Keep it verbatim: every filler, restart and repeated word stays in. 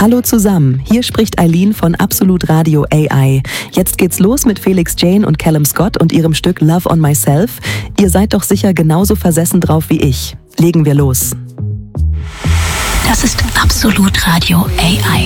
Hallo zusammen, hier spricht Eileen von Absolut Radio A I. Jetzt geht's los mit Felix Jane und Callum Scott und ihrem Stück Love on Myself. Ihr seid doch sicher genauso versessen drauf wie ich. Legen wir los. Das ist Absolut Radio A I.